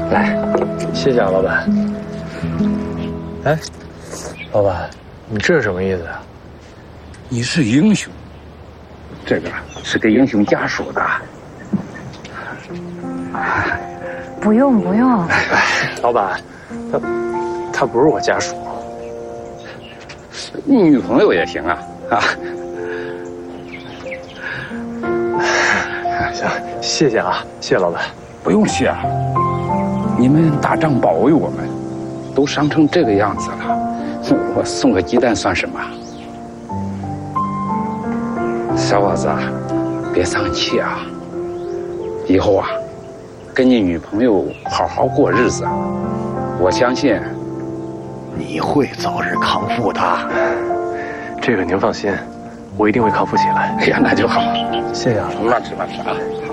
来， 谢谢啊，老板。哎，老板，你这是什么意思啊？ 你是英雄，这个是给英雄家属的。 不用不用。 老板，他不是我家属。 你女朋友也行啊啊！ 行，谢谢啊，谢谢老板。 不用谢啊，你们打仗保卫我们，都伤成这个样子了，我送个鸡蛋算什么？小伙子啊，别丧气啊！以后啊，跟你女朋友好好过日子，我相信你会早日康复的。 这个您放心，我一定会康复起来。 哎呀，那就好。 谢谢啊， 乱吃乱吃啊！